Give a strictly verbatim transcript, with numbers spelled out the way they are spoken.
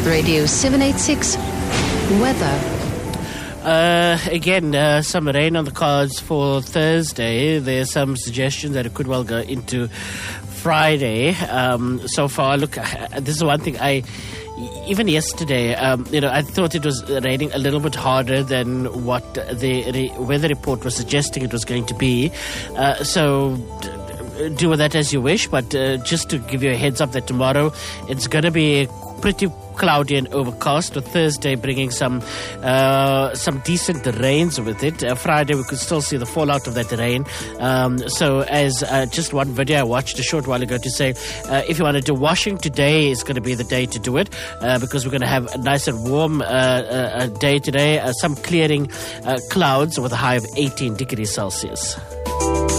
Radio seven eighty-six weather. Uh, again, uh, some rain on the cards for Thursday. There's some suggestions that it could well go into Friday. Um, so far, look, this is one thing I... Even yesterday, um, you know, I thought it was raining a little bit harder than what the re- weather report was suggesting it was going to be. Uh, so... D- do with that as you wish, but uh, just to give you a heads up that tomorrow it's going to be pretty cloudy and overcast, with Thursday bringing some uh, some decent rains with it. Uh, Friday we could still see the fallout of that rain. Um, so as uh, just one video I watched a short while ago to say uh, if you want to do washing, today is going to be the day to do it, uh, because we're going to have a nice and warm uh, uh, day today, uh, some clearing uh, clouds with a high of eighteen degrees Celsius.